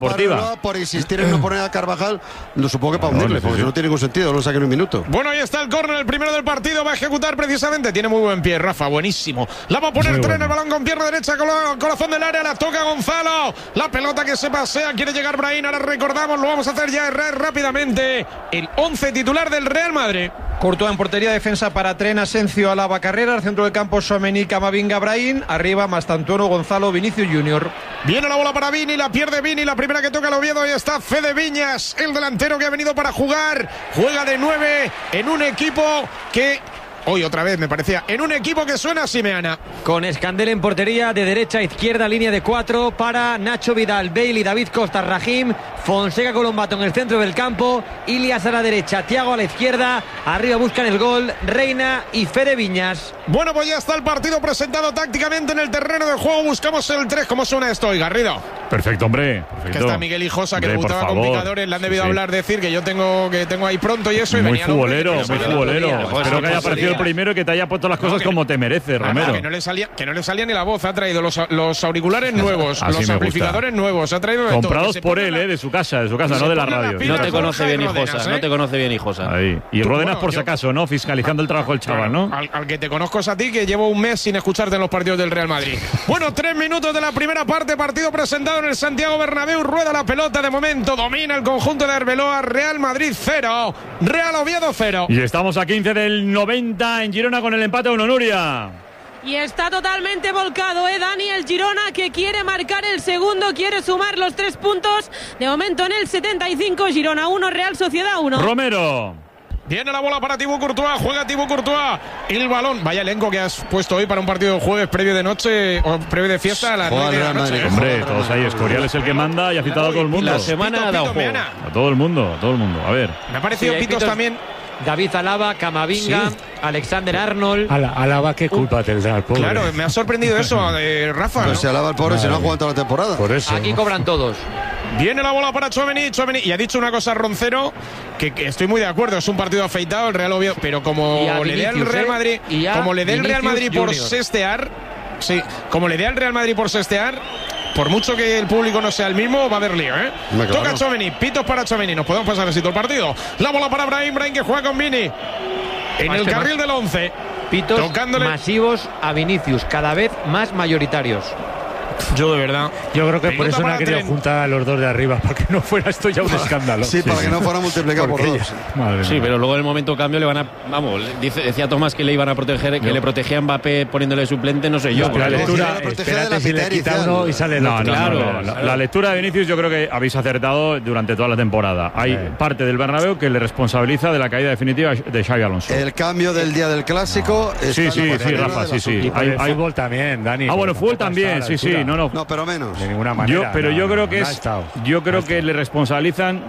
Por insistir en no poner a Carvajal, no supongo que para hundirle, porque no tiene ningún sentido, no lo saquen un minuto. Bueno, ahí está el córner, el primero del partido, va a ejecutar precisamente, tiene muy buen pie, Rafa, buenísimo. La va a poner Tren, el balón con pierna derecha, corazón del área, la toca Gonzalo, la pelota que se pasea, quiere llegar Brahim, ahora recordamos, lo vamos a hacer ya rápidamente, el 11 titular del Real Madrid. Courtois en portería, defensa para Tren, Asensio, Alaba, Carrera, al centro del campo Tchouaméni, Camavinga, Brahim, arriba Mastantuono, Gonzalo, Vinicius Junior. Viene la bola para Vini, la pierde Vini, la primera que toca el Oviedo, y está Fede Viñas, el delantero que ha venido para jugar, juega de 9 en un equipo que... Hoy otra vez me parecía, en un equipo que suena a Simeana. Con Escandel en portería, de derecha a izquierda, línea de 4 para Nacho Vidal, Bailey, David Costa, Rahim, Fonseca, Colombato en el centro del campo, Ilias a la derecha, Thiago a la izquierda, arriba buscan el gol, Reina y Fede Viñas. Bueno, pues ya está el partido presentado tácticamente en el terreno de juego, buscamos el 3, ¿cómo suena esto hoy, Garrido? Perfecto, hombre. Perfecto. Que está Miguel Hijosa, que debutaba con picadores, le han debido hablar, decir que yo tengo ahí pronto y eso. Muy y futbolero, muy futbolero. Espero que haya aparecido el primero y que te haya puesto las cosas como te merece, Romero. Que no le salía ni la voz, ha traído los auriculares nuevos, los amplificadores nuevos, ha traído de comprados por él, de su casa, no de la radio. No te conoce bien Hijosa, no te conoce bien Hijosa. Ahí. Y Ródenas por si acaso, ¿no? Fiscalizando el trabajo del chaval, ¿no? Al que te conozco es a ti, que llevo un mes sin escucharte en los partidos del Real Madrid. Bueno, 3 minutos de la primera parte, partido presentado en el Santiago Bernabéu, rueda la pelota de momento, domina el conjunto de Arbeloa, Real Madrid 0, Real Oviedo 0. Y estamos a 15 del 90 en Girona con el empate a 1, Nuria. Y está totalmente volcado, Dani, el Girona, que quiere marcar el segundo, quiere sumar los 3 puntos. De momento en el 75, Girona 1, Real Sociedad 1. Romero. Viene la bola para Thibaut Courtois, juega Thibaut Courtois, el balón, vaya elenco que has puesto hoy para un partido de jueves previo de noche, o previo de fiesta a las 9 de la noche. Hombre, todos ahí, Escorial es el que manda y ha citado a todo el mundo. La semana ha dado juego. A todo el mundo, a ver. Me ha parecido Pitos también. David Alaba, Camavinga, Alexander Arnold. Alaba, ¿qué culpa tendrá el pobre? Claro, me ha sorprendido eso, Rafa. Pero si Alaba el pobre, si no ha jugado toda la temporada. Por eso. Aquí cobran todos. Viene la bola para Tchouaméni, y ha dicho una cosa Roncero, que estoy muy de acuerdo, es un partido afeitado el Real Oviedo, pero como le dé al Real Madrid, como le dé el Real Madrid por sestear, como le dé al Real Madrid por sestear, por mucho que el público no sea el mismo, va a haber lío, Claro. Toca Tchouaméni, pitos para Tchouaméni, nos podemos pasar así todo el partido. La bola para Brahim que juega con Vini en el carril del 11. Pitos masivos a Vinicius, cada vez más mayoritarios. Yo de verdad. Yo creo que por eso no ha querido juntar a los dos de arriba, para que no fuera esto ya un escándalo. Sí, para que no fuera multiplicado por 2. Sí, pero luego en el momento cambio le van a... Vamos, decía Tomás que le iban a proteger, que le protegía a Mbappé poniéndole suplente, no sé yo. La lectura, espérate si le quita uno y sale el otro. Claro. La lectura de Vinicius yo creo que habéis acertado durante toda la temporada. Hay parte del Bernabéu que le responsabiliza de la caída definitiva de Xabi Alonso. El cambio del día del clásico... Sí, Rafa, sí. Y hay fútbol también, Dani. Bueno, fútbol también, sí. No, pero menos. De ninguna manera. Yo creo que que le responsabilizan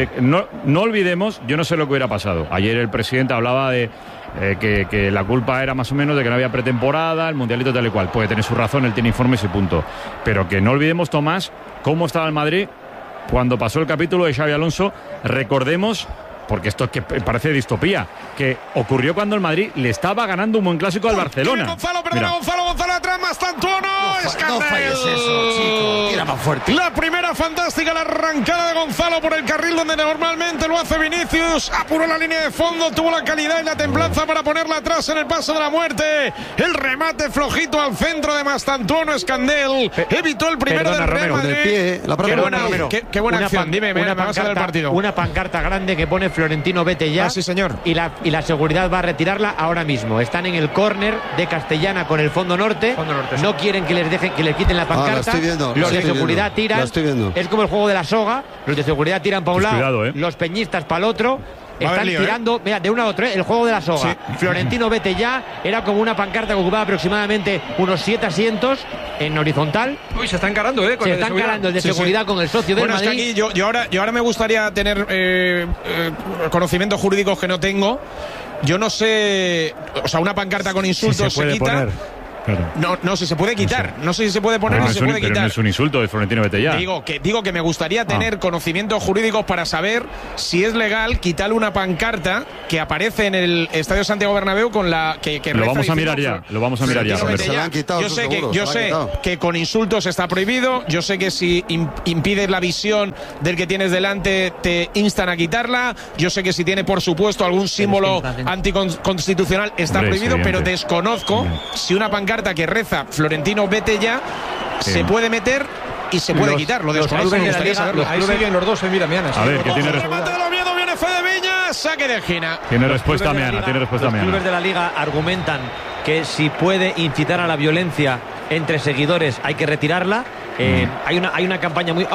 no olvidemos, yo no sé lo que hubiera pasado. Ayer el presidente hablaba de que la culpa era más o menos de que no había pretemporada, el mundialito tal y cual. Puede tener su razón, él tiene informes y punto. Pero que no olvidemos, Tomás, cómo estaba el Madrid cuando pasó el capítulo de Xabi Alonso. Recordemos, porque esto es que parece distopía, que ocurrió cuando el Madrid le estaba ganando un buen clásico al Barcelona. Gonzalo atrás, Mastantuono. No falles eso, chico. Tira más fuerte. La primera fantástica, la arrancada de Gonzalo por el carril donde normalmente lo hace Vinicius. Apuró la línea de fondo, tuvo la calidad y la templanza para ponerla atrás en el paso de la muerte. El remate flojito al centro de Mastantuono, Escandel. Evitó el primero del Real Madrid. Qué buena acción. Dime, me vas a ver el partido. Una pancarta grande que pone Florentino, vete ya. Sí, señor. Y la seguridad va a retirarla ahora mismo. Están en el córner de Castellana con el fondo norte. No quieren que les quiten la pancarta. Los de seguridad tiran. Es como el juego de la soga. Los de seguridad tiran para un lado, los peñistas para el otro. Están tirando, mira, de uno a otro, el juego de la soga. Sí. Florentino, vete ya. Era como una pancarta que ocupaba aproximadamente unos 7 asientos en horizontal. Uy, se está encarando, Se está encarando el de seguridad con el socio del Madrid. Es que aquí yo ahora me gustaría tener conocimientos jurídicos que no tengo. Yo no sé, o sea, una pancarta con insultos se quita. Claro. No, si se puede quitar. No sé si se puede poner ni se puede quitar. Pero no es un insulto de Florentino, vete ya. Digo que me gustaría tener conocimientos jurídicos para saber si es legal quitarle una pancarta que aparece en el Estadio Santiago Bernabéu con la que lo vamos a mirar ya. Lo vamos a mirar ya. Yo sé que con insultos está prohibido. Yo sé que si impides la visión del que tienes delante te instan a quitarla. Yo sé que si tiene, por supuesto, algún símbolo anticonstitucional está prohibido, pero desconozco si una pancarta que reza Florentino vete ya se puede meter y se puede quitar. Lo desconozco, me gustaría saberlo. Ahí siguen los dos, mira, Mianas. A ver, ¿qué tiene remate del Oviedo, viene Fede Viñas, saque de esquina. Tiene respuesta Miana, Los clubes de la Liga argumentan que si puede incitar a la violencia entre seguidores hay que retirarla. Hay una campaña muy...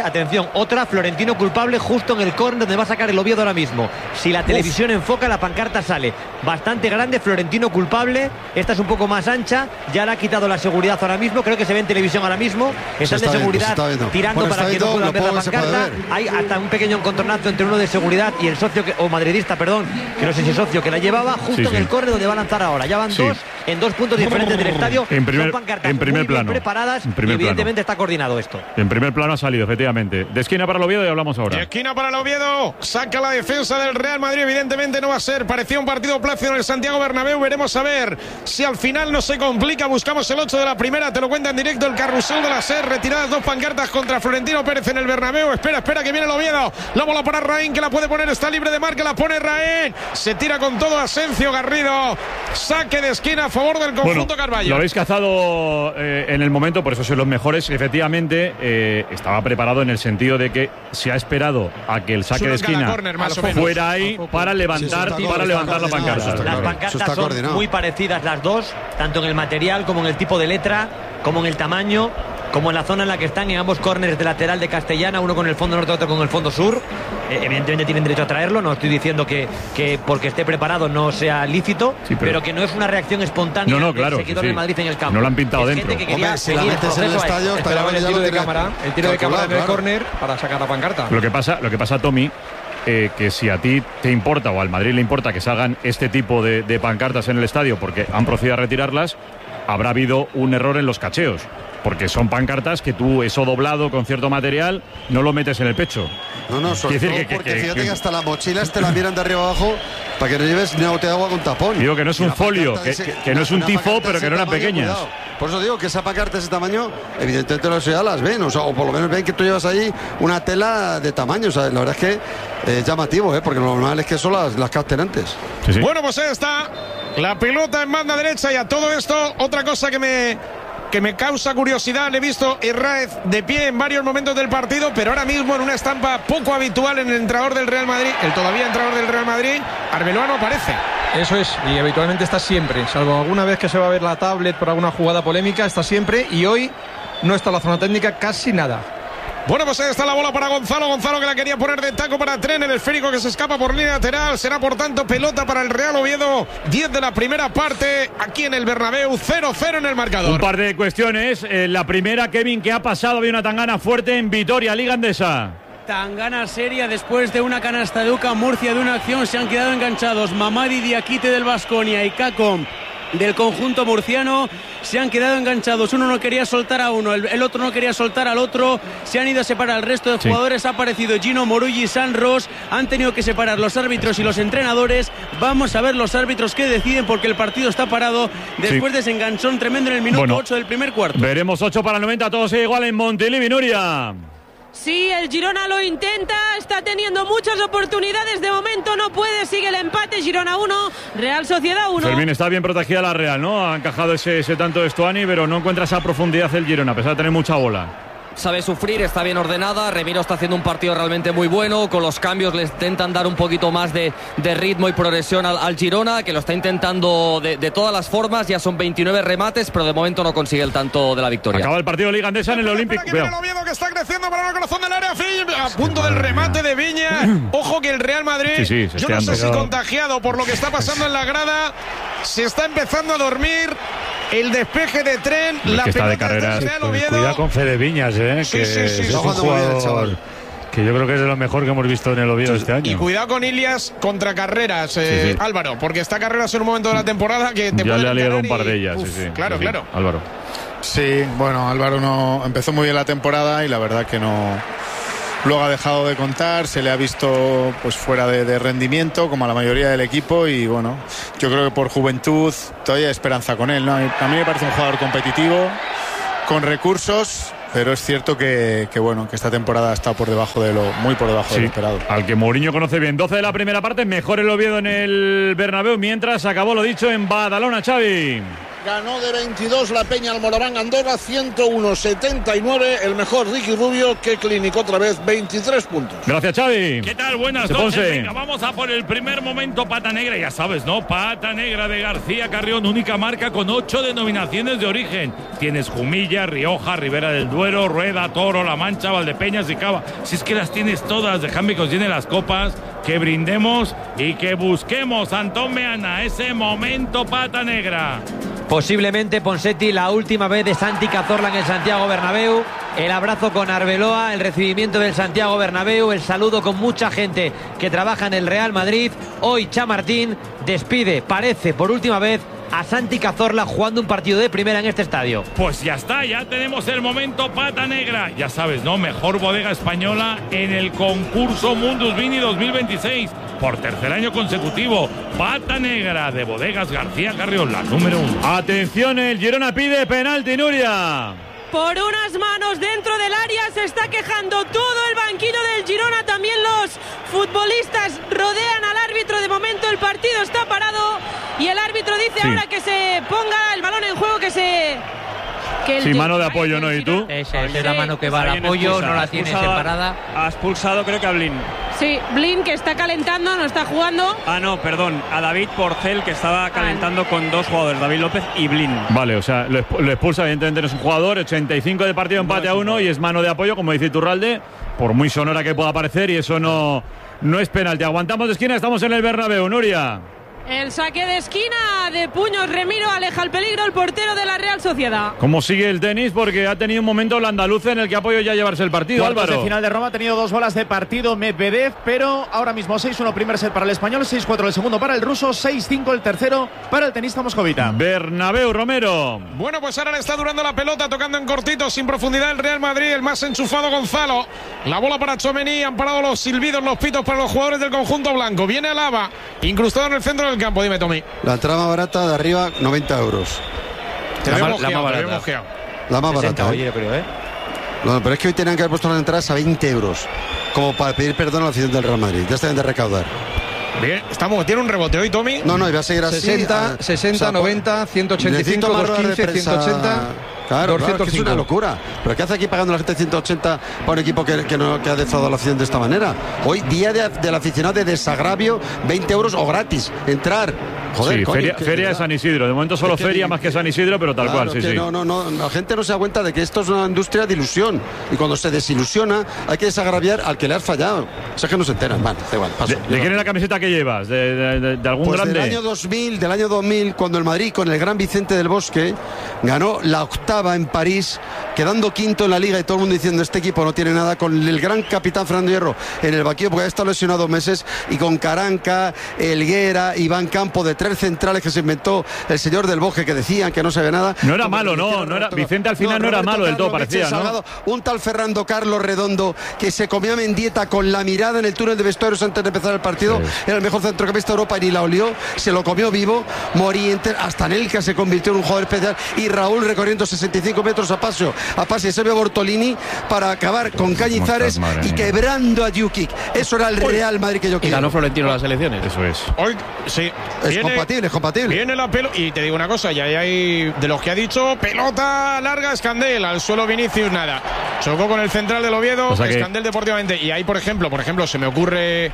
Otra, Florentino culpable justo en el córner donde va a sacar el Oviedo ahora mismo. Si la televisión enfoca, la pancarta sale bastante grande, Florentino culpable. Esta es un poco más ancha, ya le ha quitado la seguridad ahora mismo, creo que se ve en televisión ahora mismo. Están de seguridad tirando para que no puedan ver la pancarta. Hay hasta un pequeño encontronazo entre uno de seguridad y el socio, o madridista, perdón, que no sé si es socio, que la llevaba justo en el córner donde va a lanzar ahora. Ya van dos en dos puntos diferentes del estadio. Son pancartas muy bien preparadas y evidentemente está coordinado esto. En primer plano ha salido, efectivamente. De esquina para el Oviedo y hablamos ahora. De esquina para el Oviedo. Saca la defensa del Real Madrid. Evidentemente no va a ser. Parecía un partido plácido en el Santiago Bernabéu. Veremos a ver si al final no se complica. Buscamos el 8 de la primera. Te lo cuenta en directo el carrusel de la SER. Retiradas dos pancartas contra Florentino Pérez en el Bernabéu. Espera que viene el Oviedo. La bola para Raín, que la puede poner. Está libre de marca. La pone Raín. Se tira con todo Asencio Garrido. Saque de esquina a favor del conjunto Carballo. Lo habéis cazado en el momento, por eso sois los mejores. Efectivamente, estaba preparado en el sentido de que se ha esperado a que el saque de esquina fuera ahí para levantar la pancarta. Las pancartas son muy parecidas las dos, tanto en el material como en el tipo de letra, como en el tamaño, como en la zona en la que están en ambos córneres de lateral de Castellana, uno con el fondo norte, otro con el fondo sur. Evidentemente tienen derecho a traerlo, no estoy diciendo que porque esté preparado no sea lícito, pero que no es una reacción espontánea del seguidor de Madrid en el campo. No lo han pintado dentro. Si la metes en el estadio, el tiro de cámara en el córner para sacar la pancarta. Lo que pasa, Tommy, que si a ti te importa o al Madrid le importa que se hagan este tipo de pancartas en el estadio porque han procedido a retirarlas, habrá habido un error en los cacheos. Porque son pancartas que tú, eso doblado con cierto material, no lo metes en el pecho. No, sobre todo porque fíjate que hasta las mochilas te la miran de arriba abajo para que no lleves ni bote de agua con tapón. Digo que no es un folio, que no es un tifo, pero que no eran pequeñas. Cuidado. Por eso digo que esa pancarta de ese tamaño, evidentemente los ya las ven, o por lo menos ven que tú llevas ahí una tela de tamaño. O sea, la verdad es que es llamativo, porque lo normal es que son las capten antes. Sí. Bueno, pues ahí está la pelota en banda derecha y a todo esto, otra cosa que me causa curiosidad, le he visto Herráez de pie en varios momentos del partido, pero ahora mismo en una estampa poco habitual en el entrenador del Real Madrid, el todavía entrenador del Real Madrid, Arbeloa no aparece. Eso es, y habitualmente está siempre, salvo alguna vez que se va a ver la tablet por alguna jugada polémica, está siempre, y hoy no está la zona técnica casi nada. Bueno, pues ahí está la bola para Gonzalo que la quería poner de taco para Tren, el esférico que se escapa por línea lateral, será por tanto pelota para el Real Oviedo, 10 de la primera parte, aquí en el Bernabéu, 0-0 en el marcador. Un par de cuestiones, la primera, Kevin, ¿qué ha pasado? Había una tangana fuerte en Vitoria, Liga Andesa. Tangana seria después de una canasta de UCA Murcia de una acción, se han quedado enganchados Mamadi Diakite del Baskonia y Cacom del conjunto murciano, se han quedado enganchados, uno no quería soltar a uno, el otro no quería soltar al otro, se han ido a separar el resto de jugadores, ha aparecido Gino Morulli y San Ros, han tenido que separar los árbitros y los entrenadores, vamos a ver los árbitros que deciden porque el partido está parado después de ese enganchón tremendo en el minuto 8 del primer cuarto. Veremos 8 para el 90, todo sigue igual en Montilivi, Nuria. Sí, el Girona lo intenta, está teniendo muchas oportunidades, de momento no puede, sigue el empate, Girona 1, Real Sociedad 1. Fermín, está bien protegida la Real, ¿no? Ha encajado ese tanto de Stuani, pero no encuentra esa profundidad el Girona, a pesar de tener mucha bola. Sabe sufrir, está bien ordenada. Remiro está haciendo un partido realmente muy bueno. Con los cambios le intentan dar un poquito más de ritmo y progresión al Girona, que lo está intentando de todas las formas. Ya son 29 remates, pero de momento no consigue el tanto de la victoria. Acaba el partido de Liga Andesa en el Olímpico. El Oviedo que está creciendo para el corazón del área, a punto del remate de Viña. Ojo que el Real Madrid, yo no sé si contagiado por lo que está pasando en la grada, se está empezando a dormir. El despeje de Tren, la pelota de carreras. Cuidado con Fede Viñas, que es un jugador Que yo creo que es de lo mejor que hemos visto en el Oviedo este año. Y cuidado con Ilias contra Carreras, Álvaro, porque está Carreras en un momento de la temporada que te ya puede le ha liado un par de ellas. Claro. Álvaro. Sí, bueno, Álvaro no empezó muy bien la temporada y la verdad que no. Luego ha dejado de contar, se le ha visto pues fuera de rendimiento, como a la mayoría del equipo, y bueno, yo creo que por juventud todavía hay esperanza con él, ¿no? A mí me parece un jugador competitivo, con recursos, pero es cierto que bueno, que esta temporada ha estado muy por debajo de lo esperado. Al que Mourinho conoce bien. 12 de la primera parte, mejor el Oviedo en el Bernabéu, mientras acabó lo dicho en Badalona, Xavi. Ganó de 22 la Peña al Moraván Andorra, 101-79. El mejor Ricky Rubio, que Clínico otra vez, 23 puntos. Gracias, Xavi. ¿Qué tal? Buenas noches. Venga, vamos a por el primer momento pata negra. Ya sabes, ¿no? Pata negra de García Carrión, única marca con 8 denominaciones de origen. Tienes Jumilla, Rioja, Ribera del Duero, Rueda, Toro, La Mancha, Valdepeñas y Cava. Si es que las tienes todas, déjame que os llene las copas, que brindemos y que busquemos, Antón Meana, ese momento pata negra. Posiblemente, Ponseti, la última vez de Santi Cazorla en el Santiago Bernabéu. El abrazo con Arbeloa, el recibimiento del Santiago Bernabéu, el saludo con mucha gente que trabaja en el Real Madrid. Hoy Chamartín despide, parece por última vez, a Santi Cazorla jugando un partido de primera en este estadio. Pues ya está, ya tenemos el momento pata negra. Ya sabes, ¿no? Mejor bodega española en el concurso Mundus Vini 2026. Por tercer año consecutivo, pata negra de Bodegas García Carrión, la número 1. Atención, el Girona pide penalti, Nuria. Por unas manos dentro del área se está quejando todo el banquillo del Girona. También los futbolistas rodean al árbitro. De momento el partido está parado y el árbitro dice ahora que se ponga el balón en juego, Sí, mano de apoyo, ¿no? ¿Y tú? Esa es la mano que va al apoyo, no la tiene separada. Ha expulsado, creo que a Blin. Sí, Blin, que está calentando, no está jugando. No, perdón, a David Porcel, que estaba calentando con dos jugadores, David López y Blin. Vale, o sea, lo expulsa, evidentemente no es un jugador. 85 de partido, empate a 1 y es mano de apoyo, como dice Iturralde, por muy sonora que pueda parecer, y eso no es penalti. Aguantamos de esquina, estamos en el Bernabéu, Nuria. El saque de esquina de puños, Remiro aleja el peligro el portero de la Real Sociedad. ¿Cómo sigue el tenis? Porque ha tenido un momento el andaluz en el que ha podido ya llevarse el partido. Cuartos Álvaro. de final de Roma, ha tenido 2 bolas de partido Medvedev, pero ahora mismo 6-1 primer set para el español, 6-4 el segundo para el ruso, 6-5 el tercero para el tenista moscovita. Bernabéu, Romero. Bueno, pues ahora le está durando la pelota, tocando en cortito, sin profundidad el Real Madrid, el más enchufado Gonzalo. La bola para Tchouaméni, han parado los silbidos, los pitos para los jugadores del conjunto blanco. Viene Alaba, incrustado en el centro del campo, dime Tommy. La entrada barata de arriba, 90 euros. La más barata. La más barata. Oye, creo, No, pero es que hoy tenían que haber puesto las entradas a 20 euros. Como para pedir perdón a la afición del Real Madrid. Ya está bien de recaudar. Bien, tiene un rebote hoy, Tommy. No, iba a seguir así. 60, 90, 185, 215, 180. Claro, es que es una locura. ¿Pero qué hace aquí pagando la gente 180 para un equipo que ha defraudado a la afición de esta manera? Hoy, día del aficionado de desagravio, 20 euros o gratis. Entrar. Joder, sí, coño, feria de San Isidro. De momento solo feria más que San Isidro, pero tal cual, sí. No, la gente no se da cuenta de que esto es una industria de ilusión. Y cuando se desilusiona, hay que desagraviar al que le has fallado. O sea, que no se enteran. Vale, da igual, paso. ¿De quién es la camiseta que llevas? ¿De algún pues grande? Del año 2000, cuando el Madrid, con el gran Vicente del Bosque, ganó la octava en París, quedando quinto en la liga, y todo el mundo diciendo este equipo no tiene nada, con el gran capitán Fernando Hierro en el banquillo porque ha estado lesionado 2 meses, y con Caranca, Helguera, Iván Campo, de 3 centrales que se inventó el señor del Bosque, que decían que no se ve nada. No era malo, no era Vicente al final no era malo del todo, parecía, ¿no? Un tal Fernando Carlos Redondo, que se comió a Mendieta con la mirada en el túnel de vestuarios antes de empezar el partido, era el mejor centrocampista de Europa y ni la olió, se lo comió vivo. Morientes, hasta Nelka se convirtió en un jugador especial, y Raúl recorriendo 65 metros a paso y Sergio Bortolini para acabar con Cañizares y quebrando a Jukic. Eso era el Real Madrid que yo quiero. Y ganó Florentino las elecciones. Eso es. Hoy sí. Es compatible. Viene la pelota. Y te digo una cosa, ya hay de los que ha dicho, pelota larga, Escandel, al suelo Vinicius, nada. Chocó con el central del Oviedo, o sea Escandel deportivamente. Y ahí, por ejemplo, se me ocurre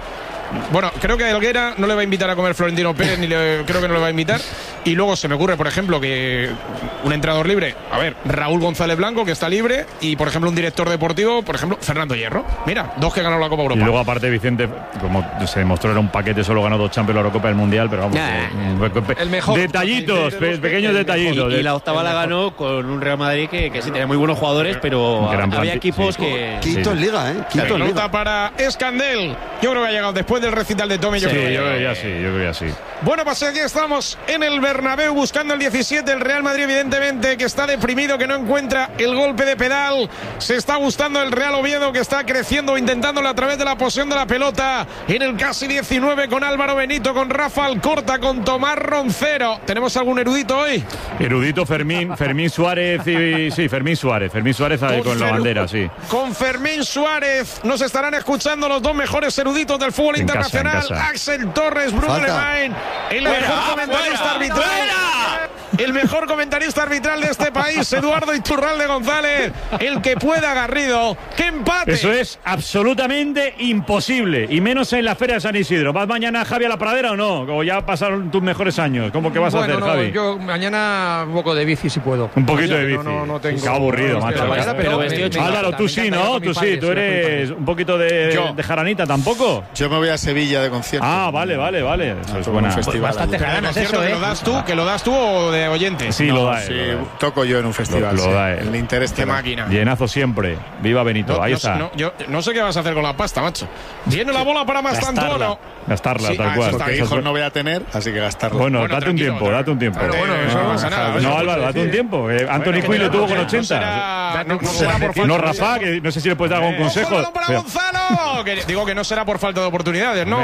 Bueno, creo que a Helguera no le va a invitar a comer Florentino Pérez, creo que no le va a invitar. Y luego se me ocurre, por ejemplo, que un entrenador libre, a ver, Raúl González Blanco, que está libre, y por ejemplo un director deportivo, por ejemplo, Fernando Hierro. Mira, 2 que ganaron la Copa Europa. Y luego aparte Vicente, como se demostró, era un paquete, solo ganó 2 Champions, la Eurocopa y el Mundial, pero vamos, el mejor. Detallitos, pequeños detallitos. Y la octava la ganó con un Real Madrid que sí tenía muy buenos jugadores, pero había equipos que... Quinto en Liga, Quinto en Liga. Para Escandel. Yo creo que ha llegado después del recital de Tome. Yo creo que ya sí. Bueno, pues aquí estamos en el Bernabéu buscando el 17. El Real Madrid, evidentemente, que está deprimido, que no encuentra el golpe de pedal. Se está gustando el Real Oviedo, que está creciendo, intentándolo a través de la posesión de la pelota. En el casi 19 con Álvaro Benito, con Rafa Alcorta, con Tomás Roncero. ¿Tenemos algún erudito hoy? Erudito Fermín Suárez Fermín Suárez ahí con la bandera, sí. Con Fermín Suárez nos estarán escuchando los 2 mejores eruditos del fútbol internacional. Axel Torres, Bruno Lemain, el mejor comentarista arbitral. El mejor comentarista arbitral de este país, Eduardo Iturralde González, el que pueda Garrido. ¡Qué empate! Eso es absolutamente imposible, y menos en la Feria de San Isidro. ¿Vas mañana, Javi, a la Pradera o no? O ya pasaron tus mejores años. ¿Cómo que vas a hacer, Javi? Yo mañana un poco de bici si puedo. Un poquito de bici. No tengo. Qué aburrido, macho. Álvaro, tú sí, ¿no? Tú sí, tú eres un poquito de jaranita, ¿tampoco? Yo me voy a Sevilla de concierto. Ah, vale. Eso es buena. Bastante jaranas eso, ¿Que lo das tú o de oyente? Sí, lo da. Sí, toco yo en un festival. Lo da. El interés de máquina. Llenazo siempre. Viva Benito. Ahí está. Yo no sé qué vas a hacer con la pasta, macho. Viene la bola para Mastantuono. Gastarla, tal cual. Porque hijos no voy a tener, así que gastarla. Bueno, date un tiempo. Pero bueno, eso no pasa nada. No, Álvaro, date un tiempo. Anthony Quinn lo tuvo con 80. No, Rafa, que no sé si le puedes dar algún consejo. para Gonzalo! Digo que no será por falta de oportunidades, ¿no?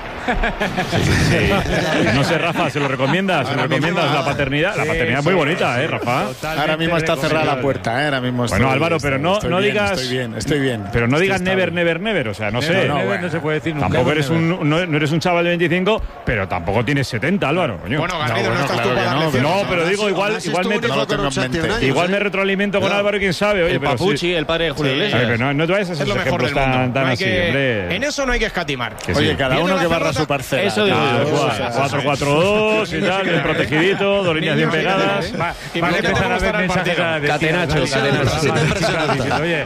No sé, Rafa, ¿se lo recomiendas? La paternidad? La paternidad es muy bonita, Rafa? Ahora mismo está cerrada la puerta, Ahora mismo bueno, Álvaro, pero no digas... Estoy bien. Pero no digas never, o sea, no sé. No se puede decir nunca. Tampoco eres no eres un chaval de 25, pero tampoco tienes 70, Álvaro. Coño. Bueno, Garrido, no estás tú para las lecciones. No, pero digo, igual me retroalimento con Álvaro y quién sabe. Oye, el Papuchi, el padre de Julio Iglesias. No te vayas a hacer ejemplos tan así, hombre. En eso no hay que escatimar. Oye, cada uno que barra su parcela. Eso digo yo. 4-4-2 y tal, bien protegidito, 2 líneas bien pegadas. Van a empezar a ver mensajes a la Catenacho. Oye,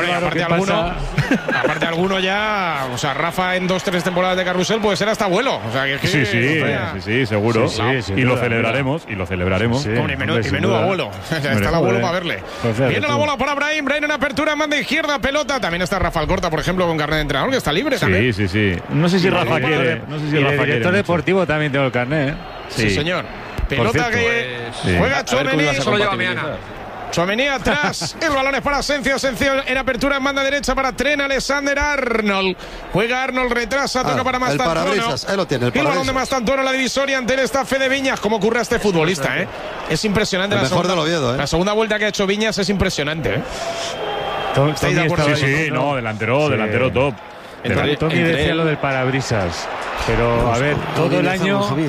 aparte alguno ya, o sea, Rafa en 2-3 temporadas de carrusel puede ser hasta abuelo. O sea, que sí, seguro. Y lo celebraremos. Hombre, menudo abuelo. Está el abuelo para verle. Viene la bola para Brahim en apertura, manda izquierda, pelota. También está Rafa Alcorta, por ejemplo, con carnet de entrenador, que está libre también. Sí. No sé si Rafa quiere. El director deportivo también tengo el carnet, Sí, señor. Pelota que juega Tchouaméni. Solo lleva Meana. Tchouaméni atrás. El balón es para Asensio en apertura en banda derecha para Trent Alexander-Arnold. Juega Arnold, retrasa, toca para Mastantuono. Ahí lo tiene, el balón de Mastantuono, la divisoria ante el staff de Viñas. Cómo ocurre a este futbolista, Es impresionante. El mejor del Oviedo, La segunda vuelta que ha hecho Viñas es impresionante, ¿Estáis de acuerdo? Sí, delantero top. Tommy decía lo del parabrisas, pero a ver, todo el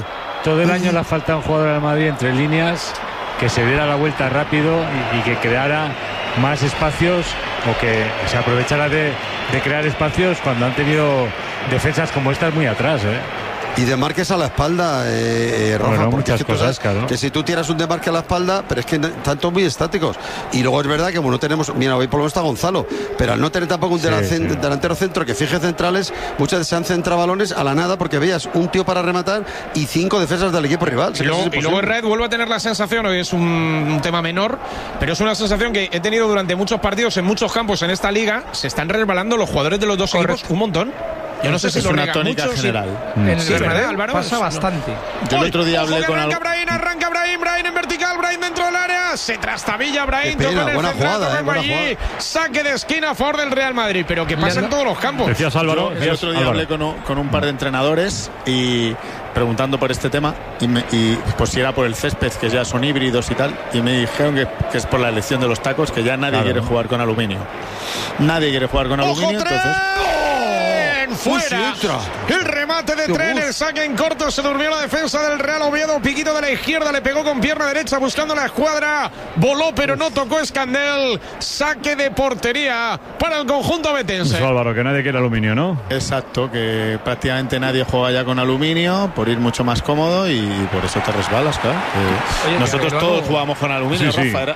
año le ha faltado un jugador al Madrid entre líneas que se diera la vuelta rápido y que creara más espacios o que se aprovechara de crear espacios cuando han tenido defensas como estas muy atrás, Y desmarques a la espalda, Rafa, porque muchas cosas, claro. Que si tú tiras un desmarque a la espalda, pero es que están todos muy estáticos. Y luego es verdad que como no tenemos, mira, hoy por lo menos está Gonzalo, pero al no tener tampoco un delantero centro que fije centrales, muchas veces se han centrado balones a la nada porque veías un tío para rematar y 5 defensas del equipo rival. Y luego en Red vuelvo a tener la sensación, hoy es un tema menor, pero es una sensación que he tenido durante muchos partidos en muchos campos en esta liga. Se están resbalando los jugadores de los dos equipos un montón. Yo no sé si es una tónica general. Sí, ¿verdad, Álvaro? Pasa bastante. Yo el otro día hablé con arranca Brahim en vertical, Brahim dentro del área, se trastabilla Brahim, buena jugada, saque de esquina a favor del Real Madrid, pero que pasa en todos los campos. Decías, Álvaro. El otro día hablé con un par de entrenadores y preguntando por este tema y pues si era por el césped, que ya son híbridos y tal, y me dijeron que es por la elección de los tacos, que ya nadie quiere jugar con aluminio. Nadie quiere jugar con aluminio, entonces... Tren fuera. El remate de Tren, el saque en corto, se durmió la defensa del Real Oviedo. Piquito de la izquierda, le pegó con pierna derecha buscando la escuadra. Voló pero no tocó Escandel. Saque de portería para el conjunto betense. Pues Álvaro, que nadie quiere aluminio, ¿no? Exacto, que prácticamente nadie juega ya con aluminio por ir mucho más cómodo y por eso te resbalas, claro. Oye, nosotros todos jugamos con aluminio, sí, Rafa.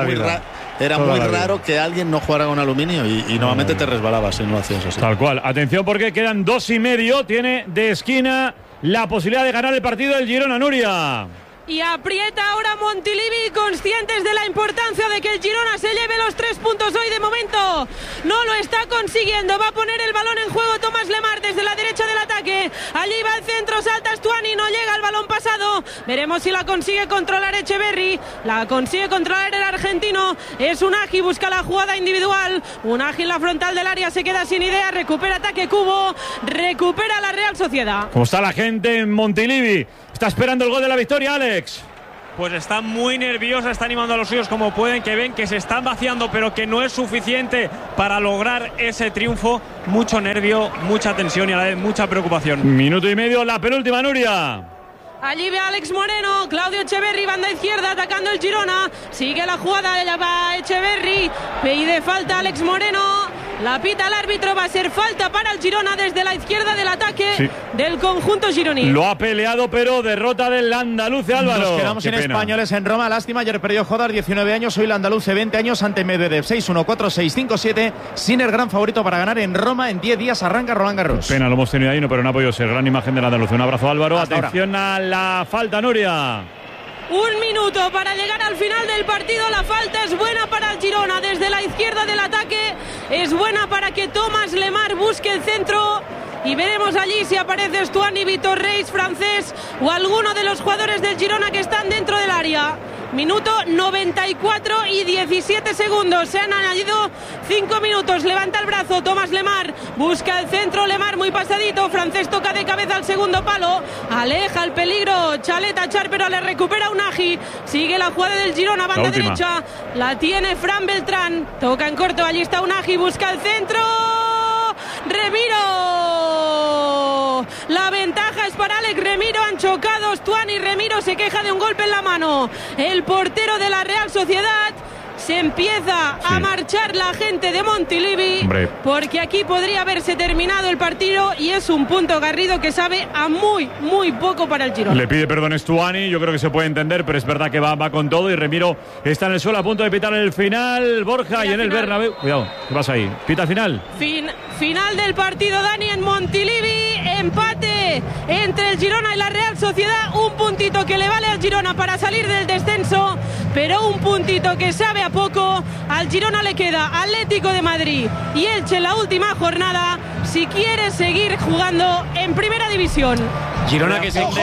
Era muy raro que alguien no jugara con aluminio y normalmente te resbalabas si no hacías así. Tal cual. Atención porque quedan 2,5. Tiene de esquina la posibilidad de ganar el partido del Girona, Nuria. Y aprieta ahora Montilivi, conscientes de la importancia de que el Girona se lleve los 3 puntos hoy. De momento no lo está consiguiendo. Va a poner el balón en juego Tomás Lemar desde la derecha del ataque. Allí va el centro, salta Stuani, no llega el balón pasado. Veremos si la consigue controlar Echeverri. La consigue controlar el argentino. Es Unagi, busca la jugada individual. Unagi en la frontal del área, se queda sin idea. Recupera ataque Cubo, recupera la Real Sociedad. ¿Cómo está la gente en Montilivi? Está esperando el gol de la victoria, Alex. Pues está muy nerviosa, está animando a los suyos como pueden, que ven que se están vaciando, pero que no es suficiente para lograr ese triunfo. Mucho nervio, mucha tensión y a la vez mucha preocupación. Minuto y medio, la penúltima, Nuria. Allí ve a Alex Moreno, Claudio Echeverri, banda izquierda, atacando el Girona. Sigue la jugada, ya va Echeverri, pide falta Alex Moreno. La pita el árbitro, va a ser falta para el Girona desde la izquierda del ataque del conjunto gironí. Lo ha peleado, pero derrota del andaluz, Álvaro. Nos quedamos sin españoles en Roma, lástima. Ayer perdió Jodar, 19 años, hoy el andaluz 20 años ante Medvedev, 6-1, 4-6, 5-7. Sin el gran favorito para ganar en Roma. En 10 días arranca Roland Garros. Pena, lo hemos tenido ahí, pero no ha podido ser. Gran imagen del andaluz. Un abrazo, Álvaro. Hasta Atención ahora a la falta, Nuria. 1 minuto para llegar al final del partido. La falta es buena para el Girona desde la izquierda del ataque. Es buena para que Tomás Lemar busque el centro. Y veremos allí si aparece Stuani, Vitor Reis, francés o alguno de los jugadores del Girona que están dentro del área. Minuto 94 y 17 segundos. Se han añadido 5 minutos. Levanta el brazo Tomás Lemar. Busca el centro. Lemar muy pasadito. Francés toca de cabeza al segundo palo. Aleja el peligro. Chaleta Char, pero le recupera Unagi. Sigue la jugada del Girona. Banda derecha. La tiene Fran Beltrán. Toca en corto. Allí está Unagi. Busca el centro. Remiro. La ventaja es para Alex Remiro. Han chocado Stuani. Remiro se queja de un golpe en la mano. El portero de la Real Sociedad. Se empieza a marchar la gente de Montilivi, porque aquí podría haberse terminado el partido y es un punto, Garrido, que sabe a muy, muy poco para el Girona. Le pide perdón Stuani, yo creo que se puede entender, pero es verdad que va con todo y Remiro está en el suelo a punto de pitar el final. Borja y en el Bernabéu. Cuidado, ¿qué pasa ahí? ¿Pita final? Final del partido, Dani, en Montilivi. Empate entre el Girona y la Real Sociedad. Un puntito que le vale al Girona para salir del descenso, pero un puntito que sabe a poco. Al Girona le queda Atlético de Madrid y Elche en la última jornada si quiere seguir jugando en primera división. Girona que ¡Ojo,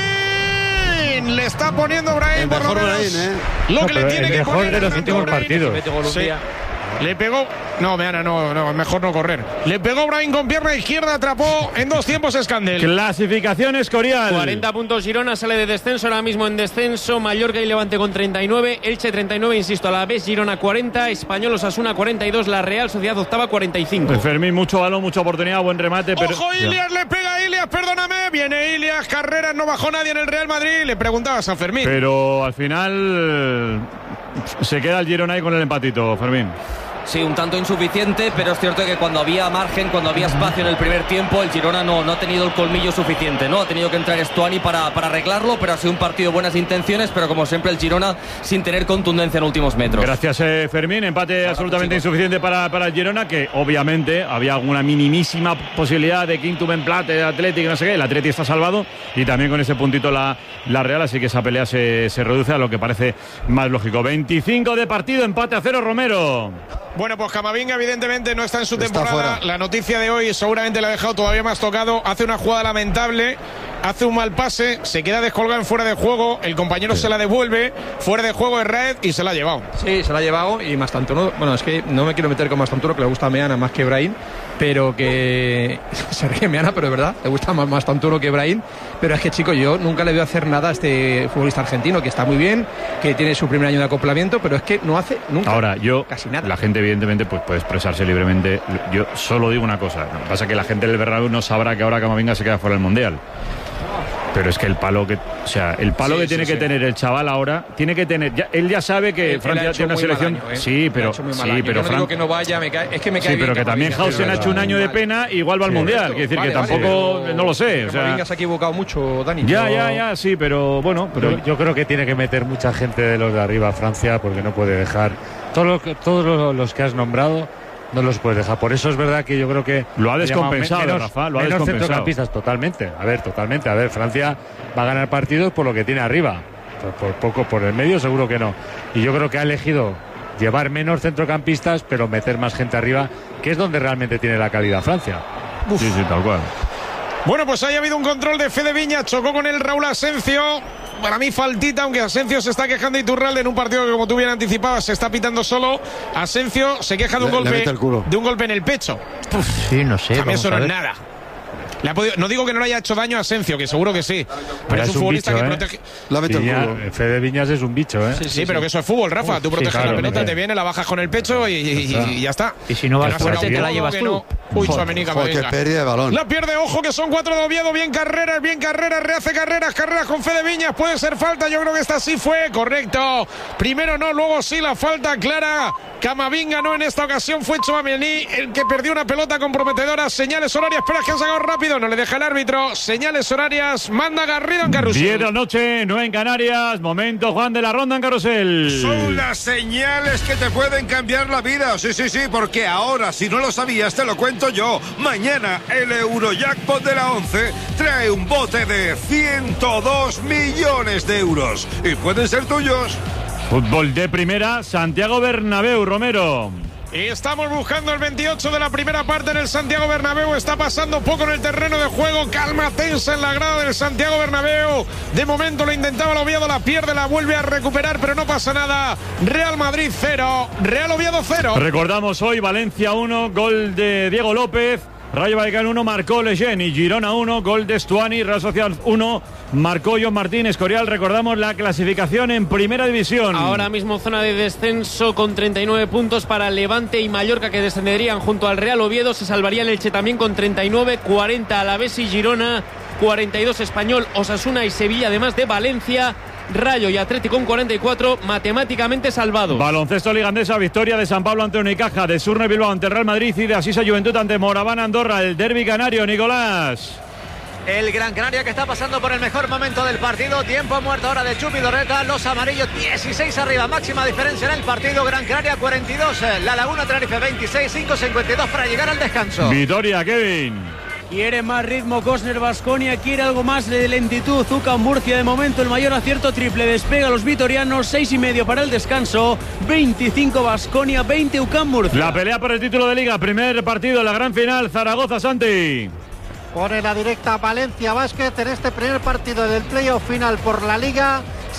Brahim! Le está poniendo Brahim por lo menos lo que le tiene que poner de los últimos partidos. Sí. Le pegó. No, mejor no correr. Le pegó Brahim con pierna izquierda, atrapó en 2 tiempos Escandel. Clasificación Escorial. 40 puntos Girona, sale de descenso, ahora mismo en descenso. Mallorca y Levante con 39, Elche 39, insisto, a la vez Girona 40, Español Osasuna 42, la Real Sociedad octava 45. Fermín, mucho balón, mucha oportunidad, buen remate. Pero... ¡Ojo, Ilias! Le pega a Ilias, perdóname. Viene Ilias, Carreras, no bajó nadie en el Real Madrid. Le preguntabas a Fermín. Pero al final se queda el Girona ahí con el empatito, Fermín. Sí, un tanto insuficiente, pero es cierto que cuando había margen, cuando había espacio en el primer tiempo, el Girona no ha tenido el colmillo suficiente, ¿no? Ha tenido que entrar Stuani para arreglarlo, pero ha sido un partido de buenas intenciones, pero como siempre el Girona sin tener contundencia en últimos metros. Gracias, Fermín. Empate absolutamente insuficiente para el Girona, que obviamente había alguna minimísima posibilidad de quintum empate, Atlético, no sé qué. El Atlético está salvado y también con ese puntito la Real, así que esa pelea se reduce a lo que parece más lógico. 25 de partido, empate a 0, Romero. Bueno, pues Camavinga evidentemente no está en su temporada. La noticia de hoy seguramente la ha dejado todavía más tocado. Hace una jugada lamentable, hace un mal pase, se queda descolgado en fuera de juego, el compañero se la devuelve, fuera de juego es Raed y se la ha llevado. Sí, se la ha llevado y Mastantuono, bueno, es que no me quiero meter con Mastantuono, que le gusta a Meana más que Brahim, pero que se ríe Meana, pero es verdad, le gusta más Mastantuono que Brahim, pero es que, chico, yo nunca le veo hacer nada a este futbolista argentino, que está muy bien, que tiene su primer año de acoplamiento, pero es que no hace nunca casi nada. La gente evidentemente pues puede expresarse libremente. Yo solo digo una cosa, lo que pasa es que la gente del Bernabéu no sabrá que ahora Camavinga se queda fuera del Mundial. Pero es que el palo que tiene que tener el chaval ahora, tiene que tener, él ya sabe que Francia tiene una selección. Sí, pero no digo que no vaya, es que me cae bien. Sí, pero que también Hausen ha hecho un año de pena, igual va al Mundial. Quiere decir que tampoco, no lo sé. Camavinga se ha equivocado mucho, Dani. Ya, sí, pero bueno. Yo creo que tiene que meter mucha gente de los de arriba a Francia, porque no puede dejar todos los que has nombrado. No los puedes dejar. Por eso es verdad que yo creo que lo ha descompensado, Rafa. Lo ha descompensado. Centrocampistas, totalmente. Totalmente. A ver, Francia va a ganar partidos por lo que tiene arriba. Por poco, por el medio, seguro que no. Y yo creo que ha elegido llevar menos centrocampistas, pero meter más gente arriba, que es donde realmente tiene la calidad Francia. Sí, tal cual. Bueno, pues ahí ha habido un control de Fede Viñas, chocó con el Raúl Asencio. Para mí faltita, aunque Asencio se está quejando de Iturralde en un partido que, como tú bien anticipabas, se está pitando solo. Asencio se queja de un golpe en el pecho. Sí, no sé. También eso no es nada. No digo que no le haya hecho daño a Asencio, que seguro que sí. Pero es un futbolista que protege. Fede Viñas es un bicho, ¿eh? Sí, pero que eso es fútbol, Rafa. Tú proteges la pelota, te viene, la bajas con el pecho y ya está. Y si no vas fuerte, te la llevas tú. Uy, Tchouaméni, que pérdida de balón. La pierde, ojo, que son 4 de Oviedo. Bien carreras, rehace carreras con Fede Viñas. Puede ser falta, yo creo que esta sí fue, correcto. Primero no, luego sí, la falta clara. Camavinga no, en esta ocasión fue Tchouaméni el que perdió una pelota comprometedora. Señales horarias, espera, que han sacado rápido, no le deja el árbitro. Señales horarias, manda Garrido en Carrusel. 10 de la noche, 9 en Canarias. Momento, Juan, de la ronda en Carrusel. Son las señales que te pueden cambiar la vida. Sí, porque ahora, si no lo sabías, te lo cuento yo. Mañana el Eurojackpot de la 11 trae un bote de 102 millones de euros y pueden ser tuyos. Fútbol de primera, Santiago Bernabéu, Romero. Y estamos buscando el 28 de la primera parte en el Santiago Bernabéu. Está pasando poco en el terreno de juego. Calma tensa en la grada del Santiago Bernabéu. De momento lo intentaba el Oviedo, la pierde, la vuelve a recuperar, pero no pasa nada. Real Madrid 0, Real Oviedo 0. Recordamos hoy Valencia 1, gol de Diego López. Rayo Vallecano 1, marcó Leyen. Y Girona 1, gol de Stuani. Real Sociedad 1, marcó John Martín. Escorial, recordamos la clasificación en Primera División. Ahora mismo zona de descenso con 39 puntos para Levante y Mallorca, que descenderían junto al Real Oviedo. Se salvaría el Elche también con 39, 40 Alavés y Girona, 42 Español, Osasuna y Sevilla, además de Valencia. Rayo y Atlético con 44, matemáticamente salvados. Baloncesto Liga Andesa, victoria de San Pablo ante Unicaja, de Surne Bilbao ante el Real Madrid y de Asisa Juventud ante Moraván Andorra. El derbi canario, Nicolás. El Gran Canaria, que está pasando por el mejor momento del partido. Tiempo muerto ahora de Chupi Dorreta. Los amarillos 16 arriba, máxima diferencia en el partido. Gran Canaria 42, La Laguna Tenerife 26, 5:52 para llegar al descanso. Vitoria, Kevin. Quiere más ritmo Cosner Baskonia, quiere algo más de lentitud UCAM Murcia. De momento el mayor acierto triple, despega a los vitorianos, 6:30 para el descanso, 25 Baskonia, 20 UCAM Murcia. La pelea por el título de Liga, primer partido, la gran final, Zaragoza, Santi. Pone la directa Valencia Basket en este primer partido del playoff final por la Liga.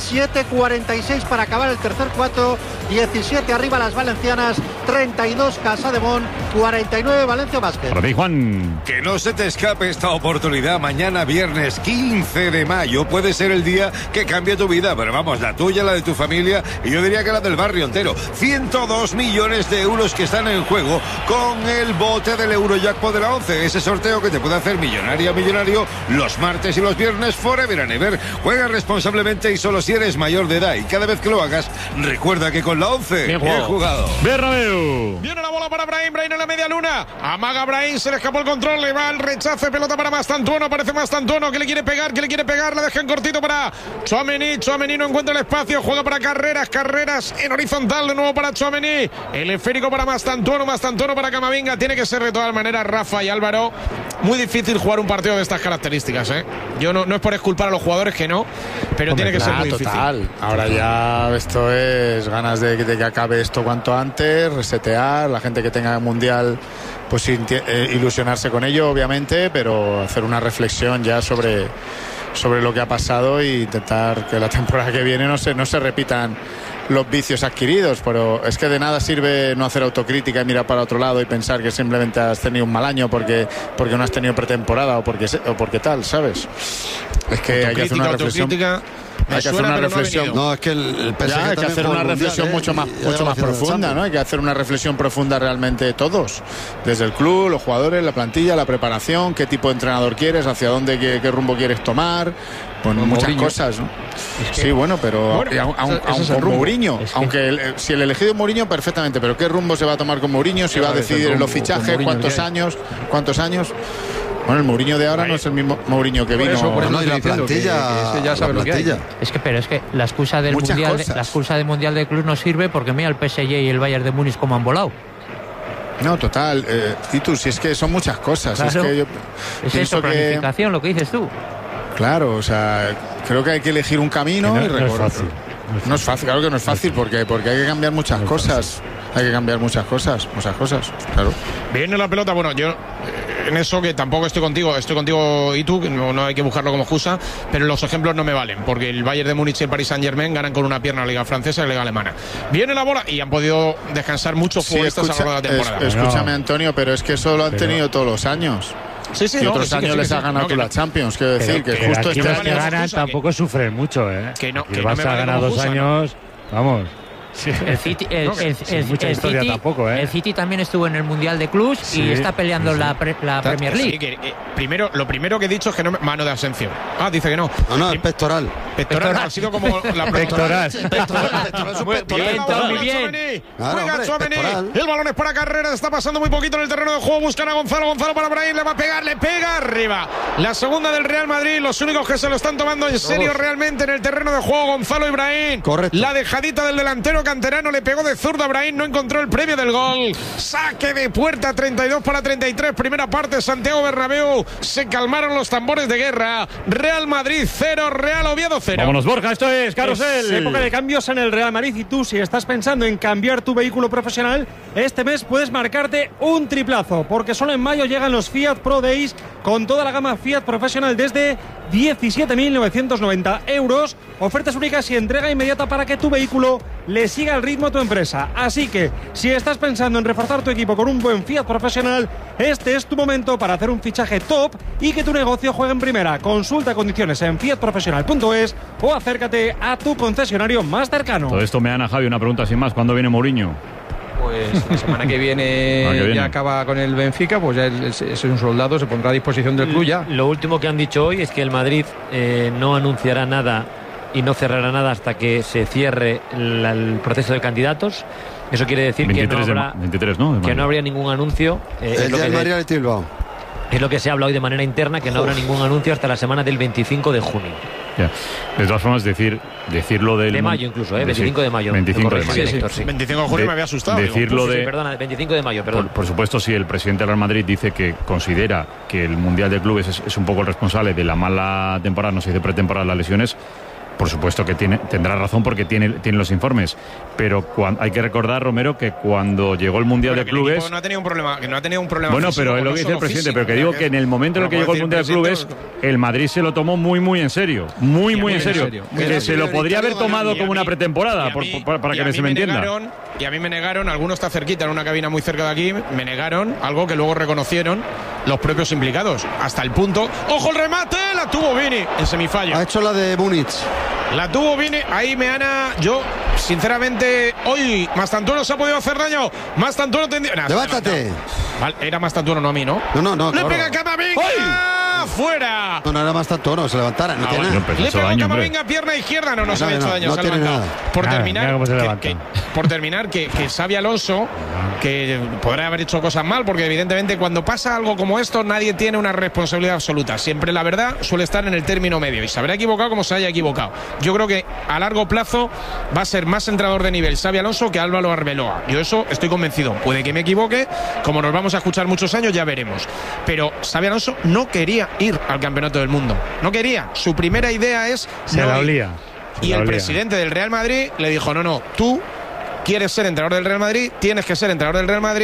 7:46 para acabar el tercer cuarto. 17 arriba las valencianas, 32 Casademont, 49 Valencia Basket. Para ti, Juan. Que no se te escape esta oportunidad. Mañana viernes 15 de mayo puede ser el día que cambie tu vida, pero vamos, la tuya, la de tu familia y yo diría que la del barrio entero. 102 millones de euros que están en juego con el bote del Eurojackpot de la 11. Ese sorteo que te puede hacer millonario los martes y los viernes forever and ever. Juega responsablemente y solo si eres mayor de edad, y cada vez que lo hagas recuerda que con la 11 bien jugado. Bernabéu. Viene la bola para Brahim en la media luna, amaga Brahim, se le escapó el control, le va el rechace, pelota para Mastantuono, aparece Mastantuono, que le quiere pegar, la deja en cortito para Tchouaméni no encuentra el espacio, juega para Carreras en horizontal, de nuevo para Tchouaméni, el esférico para Mastantuono para Camavinga. Tiene que ser de todas maneras, Rafa y Álvaro, muy difícil jugar un partido de estas características, Yo no es por exculpar a los jugadores, que no, pero tiene que ser muy difícil. Ahora ya esto es ganas de que acabe esto cuanto antes, resetear, la gente que tenga mundial pues ilusionarse con ello, obviamente, pero hacer una reflexión ya sobre lo que ha pasado e intentar que la temporada que viene no se repitan los vicios adquiridos, pero es que de nada sirve no hacer autocrítica y mirar para otro lado y pensar que simplemente has tenido un mal año porque no has tenido pretemporada o porque tal, ¿sabes? Es que hay que hacer una reflexión. Hay que hacer una reflexión. No, es que el PSG hay que hacer una reflexión mucho más profunda, ¿no? Hay que hacer una reflexión profunda realmente todos, desde el club, los jugadores, la plantilla, la preparación, qué tipo de entrenador quieres, hacia dónde, qué rumbo quieres tomar, pues muchas cosas, ¿no? Sí, bueno, pero con Mourinho, aunque si el elegido es Mourinho, perfectamente, pero qué rumbo se va a tomar con Mourinho, si va a decidir en los fichajes, cuántos años. Bueno, el Mourinho de ahora no es el mismo Mourinho que vino. Por eso la plantilla, ya sabe lo que hay. Es que la excusa del mundial de club no sirve porque mira el PSG y el Bayern de Múnich como han volado. No, total. Y tú, si es que son muchas cosas. Claro. Es que yo eso, planificación, lo que dices tú. Claro, o sea, creo que hay que elegir un camino y recorrer. No es fácil, claro que no es fácil, porque hay que cambiar muchas cosas. Hay que cambiar muchas cosas, claro. Viene la pelota, bueno, yo en eso que tampoco estoy contigo y tú, que no hay que buscarlo como excusa, pero los ejemplos no me valen, porque el Bayern de Múnich y el Paris Saint-Germain ganan con una pierna la Liga Francesa y la Liga Alemana. Viene la bola y han podido descansar muchos futbolistas a lo largo de la temporada. Escúchame, Antonio, pero es que eso lo han tenido todos los años. Sí, y otros años les ha ganado la Champions, quiero decir que justo este año que ganan tampoco sufren mucho, que no, el Barça ha ganado 2 años, vamos. Sí. El City también estuvo en el Mundial de Clubs y está peleando la Premier League. Sí, lo primero que he dicho es que no mano de Asensio. Dice que no. No, el pectoral. Ha sido como la pectoral. Muy bien. Juega Tchouaméni. El balón es para Carrera. Está pasando muy poquito en el terreno de juego. Buscan a Gonzalo para Brahim. Le va a pegar. Le pega arriba. La segunda del Real Madrid. Los únicos que se lo están tomando en serio realmente en el terreno de juego, Gonzalo y Brahim. Correcto. La dejadita del delantero canterano le pegó de zurda a Brahim. No encontró el premio del gol. Saque de puerta. 32-33. Primera parte. Santiago Bernabéu. Se calmaron los tambores de guerra. Real Madrid 0. Real Oviedo 0. Vámonos, Borja, esto es Carrusel. Es época de cambios en el Real Madrid y tú, si estás pensando en cambiar tu vehículo profesional, este mes puedes marcarte un triplazo, porque solo en mayo llegan los Fiat Pro Days con toda la gama Fiat profesional desde 17.990 euros. Ofertas únicas y entrega inmediata para que tu vehículo le siga el ritmo a tu empresa. Así que, si estás pensando en reforzar tu equipo con un buen Fiat profesional, este es tu momento para hacer un fichaje top y que tu negocio juegue en primera. Consulta condiciones en fiatprofesional.es o acércate a tu concesionario más cercano. Todo esto me dan a Javi una pregunta sin más. ¿Cuándo viene Mourinho? Pues la semana que viene ya acaba con el Benfica, pues ya es un soldado, se pondrá a disposición del club ya. Lo último que han dicho hoy es que el Madrid no anunciará nada y no cerrará nada hasta que se cierre el proceso de candidatos. Eso quiere decir 23 que no habría ningún anuncio. El día del Madrid al Bilbao. Es lo que se habla hoy de manera interna, que no habrá ningún anuncio hasta la semana del 25 de junio. Ya. De todas formas, decirlo del... De mayo incluso, 25 de mayo. 25 de mayo. Sí. 25 de junio me había asustado. Decirlo perdona, 25 de mayo, perdón. Por supuesto, si el presidente del Real Madrid dice que considera que el Mundial de Clubes es un poco el responsable de la mala temporada, no se dice pretemporada, las lesiones, por supuesto que tendrá razón porque tiene los informes, pero hay que recordar, Romero, que cuando llegó el Mundial de Clubes no ha tenido un problema, bueno, físico, pero es lo que dice el presidente, pero que digo que en el momento en el que llegó el Mundial de Clubes, el Madrid se lo tomó muy en serio, muy en serio, que se lo podría haber tomado como una pretemporada, para que se me entienda. Y a mí me negaron, alguno está cerquita en una cabina muy cerca de aquí, me negaron algo que luego reconocieron los propios implicados, hasta el punto, ¡ojo el remate! La tuvo Vini en semifallo. Ha hecho la de Múnich. La tuvo Vini, ahí Meana, yo sinceramente, hoy Mastantuono se ha podido hacer daño, Mastantuono tendría... ¡Levántate! Vale, era Mastantuono, no a mí, ¿no? No. ¡Le pega Camavinga! ¡Fuera! No era Mastantuono, se levantara, no tiene nada. Le pegó Camavinga, pierna izquierda, no se había hecho daño, no tiene nada. Por terminar, que Xabi Alonso, que podrá haber hecho cosas mal, porque evidentemente cuando pasa algo como esto, nadie tiene una responsabilidad absoluta. Siempre la verdad suele estar en el término medio, y se habrá equivocado como se haya equivocado. Yo creo que a largo plazo va a ser más entrenador de nivel Xabi Alonso que Álvaro Arbeloa. Yo eso estoy convencido. Puede que me equivoque, como nos vamos a escuchar muchos años, ya veremos. Pero Xabi Alonso no quería ir al Campeonato del Mundo. No quería. Su primera idea es... Se la olía. Y el presidente del Real Madrid le dijo, no, tú quieres ser entrenador del Real Madrid, tienes que ser entrenador del Real Madrid,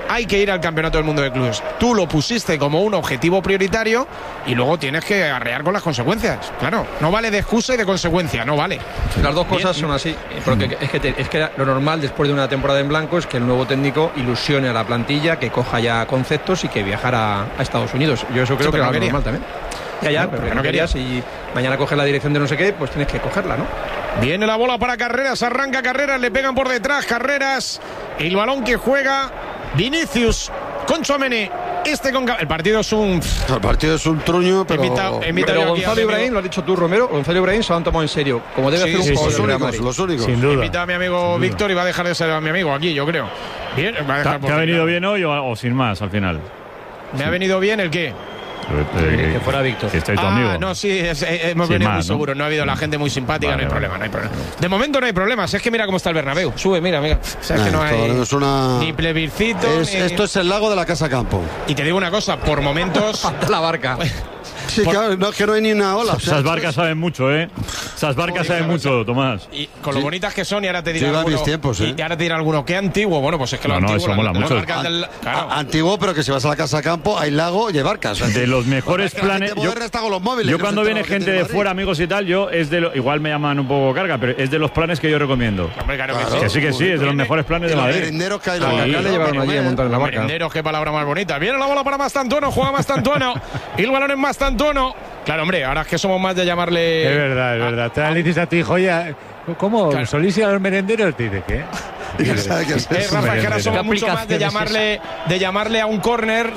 hay que ir al Campeonato del Mundo de Clubes. Tú lo pusiste como un objetivo prioritario y luego tienes que arrear con las consecuencias. Claro, no vale de excusa y de consecuencia, no vale. Las dos cosas son así, porque es que lo normal después de una temporada en blanco es que el nuevo técnico ilusione a la plantilla, que coja ya conceptos y que viajara a Estados Unidos. Yo eso creo que es lo normal también. Pero no querías, y mañana coges la dirección de no sé qué, pues tienes que cogerla, ¿no? Viene la bola para Carreras, arranca Carreras, le pegan por detrás Carreras, el balón que juega Vinicius con Tchouaméni. El partido es un truño, pero Gonzalo Ibrahim, lo has dicho tú, Romero, Gonzalo Ibrahim se lo han tomado en serio, como debe hacer un jugador del Real Madrid. Los únicos. Sin duda. Invita a mi amigo Víctor y va a dejar de ser a mi amigo aquí, yo creo. Bien, ¿Te ha venido bien hoy o sin más al final? ¿Me ha venido bien el qué? Que fuera Víctor. Que estáis tu amigo. No, sí, hemos venido muy seguros. No ha habido la gente muy simpática, no hay problema. De momento no hay problema. Si es que mira cómo está el Bernabéu. Sube, mira. O sea, es que no hay ni plebiscito. Esto es el lago de la Casa Campo. Y te digo una cosa, por momentos. La barca. Sí, claro, que no hay ni una ola. Esas barcas saben mucho, ¿eh? Esas barcas saben mucho, Tomás. Y con lo bonitas que son, y ahora te dirán alguno. Mis tiempos, y ahora te dirán alguno, qué antiguo. Bueno, pues es que lo antiguo. Eso mola mucho. Antiguo, pero que si vas a la Casa Campo, hay lago y hay barcas. De los mejores planes. Yo cuando viene gente de fuera, amigos y tal, igual me llaman un poco carga, pero es de los planes que yo recomiendo. Hombre, claro que sí, es de los mejores planes de Madrid. Los merenderos que hay le llevaron allí a montar en la barca. Merenderos, qué palabra más bonita. Viene la bola para Mastantuono, juega Mastantuono. Y el balón es Mastantuono. Claro, hombre, ahora es que somos más de llamarle. Es verdad. Te le dices a tu hijo, ya. ¿Cómo? Claro. ¿Solís ir a los merenderos? Te dice, ¿qué? Rafa, es que ahora somos mucho más de llamarle a un córner,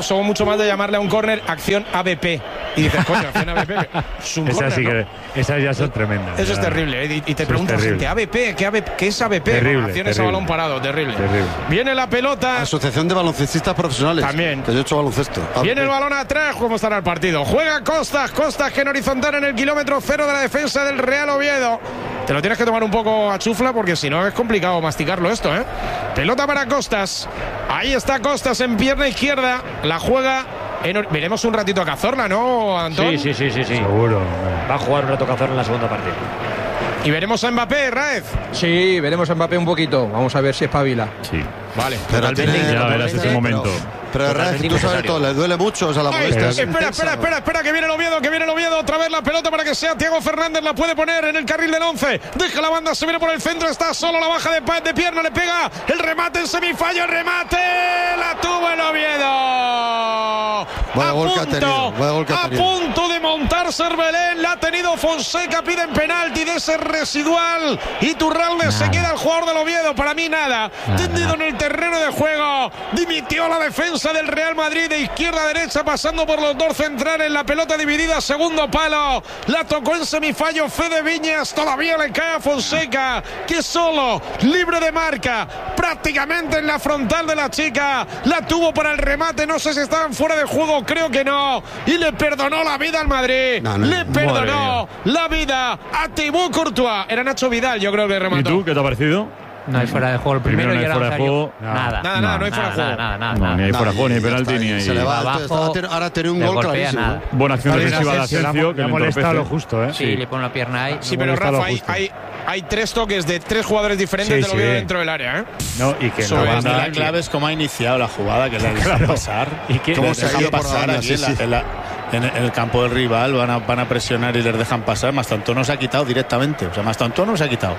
acción ABP. Y dices, coño, acción ABP. Es un córner, sí que, esas ya son tremendas. Eso es terrible, ¿eh? Y te pregunta la gente, ¿ABP? ¿Qué es ABP? Acciones a balón parado, terrible. Viene la pelota. Asociación de Baloncestistas Profesionales. También. Que yo he hecho baloncesto. Viene el balón atrás, ¿cómo estará el partido? Juega Costas que en horizontal en el kilómetro 0 de la defensa del Real Oviedo. Te lo tienes que tomar un poco a chufla porque si no es complicado masticarlo esto, ¿eh? Pelota para Costas. Ahí está Costas en pierna izquierda. La juega. Veremos un ratito a Cazorla, ¿no, Antón? Sí. Seguro. Va a jugar un rato Cazorla en la segunda parte. Y veremos a Mbappé, Raez. Sí, veremos a Mbappé un poquito. Vamos a ver si espabila. Sí. Vale. Pero ya verás ese momento. Pero Raez, tú sabes todo, le duele mucho, o sea, la molestia. Espera, que viene el Oviedo, otra vez la pelota para que sea Thiago Fernández, la puede poner en el carril del 11, deja la banda, se viene por el centro, está solo, la baja de pierna, le pega el remate en semifallo, el remate, la tuvo el Oviedo. A punto de montar Cervelén, la ha tenido Fonseca, piden penalti de ese residual, Iturralde se queda el jugador del Oviedo, para mí nada, tendido en el terreno de juego, dimitió la defensa del Real Madrid de izquierda a derecha, pasando por los dos centrales, la pelota dividida, segundo palo, la tocó en semifallo Fede Viñas, todavía le cae a Fonseca, que solo, libre de marca, prácticamente en la frontal de la chica, la tuvo para el remate, no sé si estaban fuera de juego, creo que no, y le perdonó la vida al Madrid, le perdonó la vida a Thibaut Courtois, era Nacho Vidal, yo creo que remató. ¿Y tú, qué te ha parecido? No hay fuera de juego el primero y no hay fuera de juego. Nada, no hay fuera de juego. Nada. Ni hay fuera de juego, ni penalti, ni hay. Se le va abajo. Ahora tiene un gol clarísimo. Buena acción defensiva de Asensio, que le molesta lo justo, ¿eh? Sí, le pone la pierna ahí. Sí, pero Rafa, hay tres toques de tres jugadores diferentes de lo que dentro del área, ¿eh? No, y que la clave es cómo ha iniciado la jugada, que le deja pasar. Y cómo se ha ido pasar aquí en el campo del rival, van a presionar y les dejan pasar. Mastantuono se ha quitado directamente. O sea, Mastantuono se ha quitado.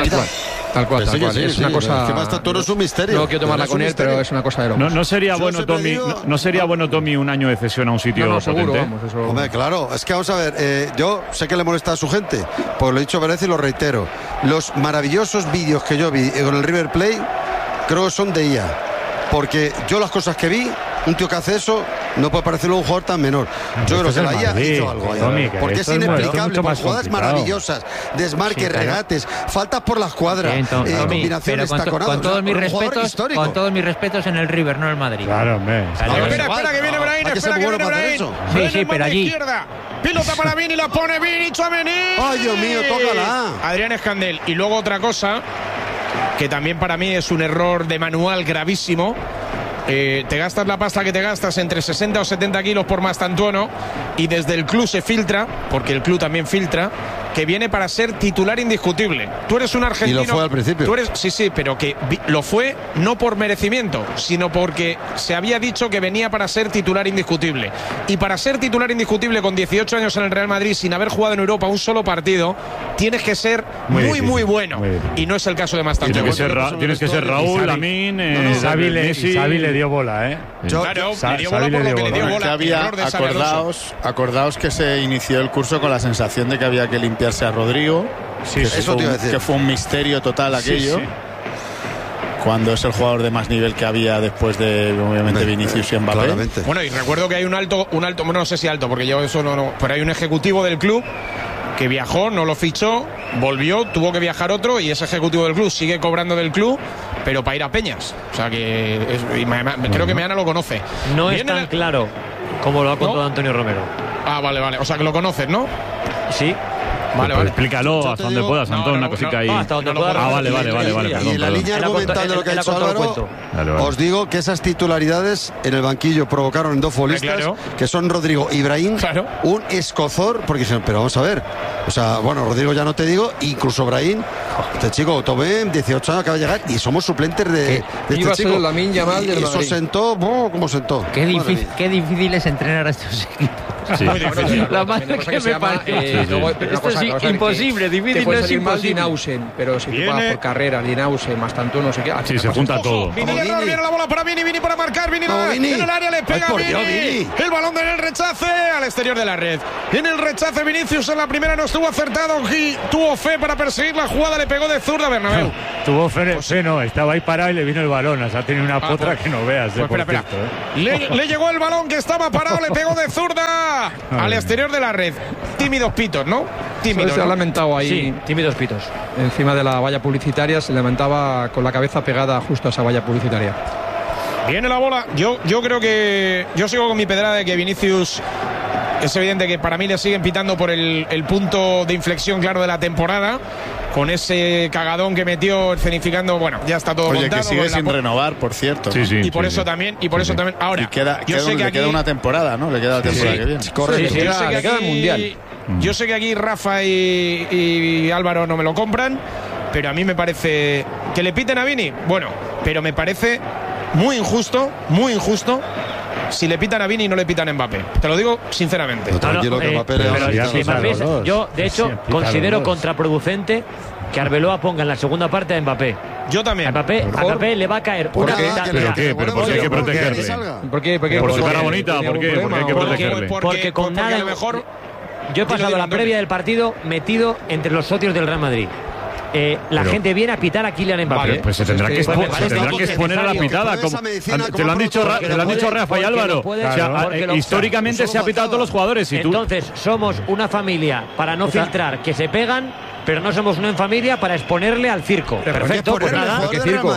Tal cual. Es una cosa. Que Mastantuono es un misterio. No quiero tomarla con él, pero es una cosa de locos. No sería bueno, Tommy. No sería bueno, Tommy, un año de cesión a un sitio seguro, potente. Vamos, eso. Hombre, claro. Es que vamos a ver. Yo sé que le molesta a su gente. Pues lo he dicho varias veces y lo reitero. Los maravillosos vídeos que yo vi con el River Plate creo que son de IA. Porque yo las cosas que vi, un tío que hace eso no puede parecerlo un jugador tan menor. Yo creo que la IA hizo algo ahí. Porque es inexplicable, por jugadas maravillosas, desmarques, regates, faltas por las cuadras, combinaciones taconadas. Con todos mis respetos en el River, no en el Madrid. Claro, hombre. Espera que viene Brahim, Sí, pero allí. Pilota para Vini, la pone Vini, Tchouaméni. Ay, Dios mío, tócala. Adrián Escandel. Y luego otra cosa que también para mí es un error de manual gravísimo. Te gastas la pasta que te gastas, entre 60 o 70 kilos por Mastantuono, y desde el club se filtra, porque el club también filtra, que viene para ser titular indiscutible. Tú eres un argentino. Y lo fue al principio. Sí, pero que lo fue no por merecimiento, sino porque se había dicho que venía para ser titular indiscutible. Y para ser titular indiscutible con 18 años en el Real Madrid, sin haber jugado en Europa un solo partido, tienes que ser muy bueno. Y no es el caso de Mastantuono. Tienes que ser Raúl, Lamín, Xavi le dio bola, ¿eh? Claro, le dio bola por lo que le dio bola. Acordaos que se inició el curso con la sensación de que había que limpiarse a Rodrigo. Eso te iba a decir. Que fue un misterio total aquello. Cuando es el jugador de más nivel que había después de, obviamente, Vinicius y Mbappé. Claramente. Bueno, y recuerdo que hay un alto, bueno, no sé si alto, porque yo eso no, pero hay un ejecutivo del club que viajó, no lo fichó, volvió, tuvo que viajar otro, y ese ejecutivo del club sigue cobrando del club, pero para ir a Peñas. O sea que creo que Meana lo conoce. No es tan claro como lo ha contado Antonio Romero. Ah, vale. O sea que lo conoces, ¿no? Sí. Vale. Explícalo hasta donde puedas, Antón, una cosita ahí. Hasta donde puedas. Vale. Y en la línea argumental de lo que ha dicho Álvaro, os digo que esas titularidades en el banquillo provocaron en dos futbolistas, que son Rodrigo y Brahim, un escozor, porque dijeron, pero vamos a ver, o sea, bueno, Rodrigo ya no te digo, incluso Brahim, este chico, Tobé, 18 años, acaba de llegar, y somos suplentes de este chico. Y eso sentó, ¿cómo sentó? Qué difícil es entrenar a estos equipos. Sí. La madre que me parece. Esto es imposible, difícil no es imposible. Linausen, pero si tú vas por carrera, Linausen, Mastantuono, no sé qué. Sí, se junta todo. Viene la bola para Vini para marcar, Vini en el área, le pega Vini. El balón en el rechace al exterior de la red. En el rechace Vinicius en la primera no estuvo acertado, tuvo fe para perseguir la jugada, le pegó de zurda Bernabéu. Tuvo fe, no, estaba ahí parado y le vino el balón, o sea, tiene una potra que no veas. Espera. Le llegó el balón que estaba parado, le pegó de zurda al exterior de la red. Tímidos pitos, ¿no? Se ha lamentado ahí. Sí, tímidos pitos. Encima de la valla publicitaria, se lamentaba con la cabeza pegada justo a esa valla publicitaria. Viene la bola. Yo creo que yo sigo con mi pedrada de que Vinicius, es evidente que para mí le siguen pitando por el punto de inflexión claro de la temporada, con ese cagadón que metió escenificando. Bueno, ya está todo montado. Que sigue sin renovar, por cierto. Y por eso también. Ahora, le queda una temporada, ¿no? Le queda la temporada que viene. Correcto. Le queda el Mundial. Yo sé que aquí Rafa y Álvaro no me lo compran, pero a mí me parece que le piten a Vini. Bueno, pero me parece muy injusto si le pitan a Vini y no le pitan a Mbappé. Te lo digo sinceramente. Yo, de hecho, considero contraproducente que Arbeloa ponga en la segunda parte a Mbappé. Yo también. A Mbappé le va a caer una mitad. ¿Pero qué? ¿Pero por qué hay que protegerle? ¿Por qué? ¿Por su cara bonita? ¿Por qué? ¿Por qué hay que protegerle? Porque con nada mejor. Yo he pasado la previa del partido metido entre los socios del Real Madrid. La gente viene a pitar a Kylian Mbappé. Vale, pues se tendrá que exponer a la pitada. Te lo han dicho Rafa y Álvaro. Históricamente se ha pitado a todos los jugadores. Entonces, somos una familia para no filtrar que se pegan, pero no somos una familia para exponerle al circo. Perfecto, pues nada. ¿Qué circo?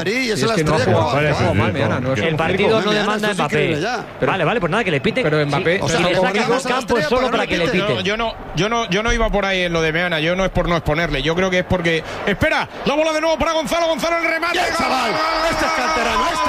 El partido no demanda a Mbappé. Vale, pues nada, que le piten. Pero Mbappé, si le sacan un campo solo para que le piten. Yo no iba por ahí en lo de Meana. Yo no es por no exponerle. Yo creo que es porque. Espera, la bola de nuevo para Gonzalo. Gonzalo, el remate. ¡Chaval! Este es canterano.